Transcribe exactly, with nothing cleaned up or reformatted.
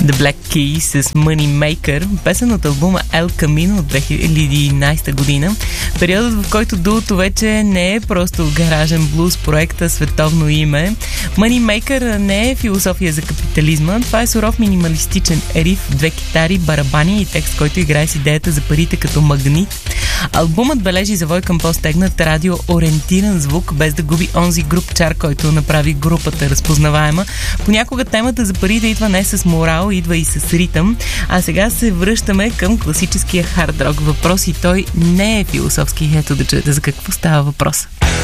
The Black Keys с Money Maker, песен от албума El Camino от две хиляди и единайсета година. Периодът, в който дуото вече не е просто гаражен блуз проекта световно име. Money Maker не е философия за капитализма, това е суров минималистичен риф, две китари, барабани и текст, който играе с идеята за парите като магнит. Албумът бележи завой към по-стегнат радиоориентиран звук, без да губи онзи груп чар, който направи групата разпознаваема. Понякога темата за парите идва не с морал, идва и с ритъм. А сега се връщаме към класическия хард рок въпрос и той не е философски. Ето да чуете за какво става въпрос.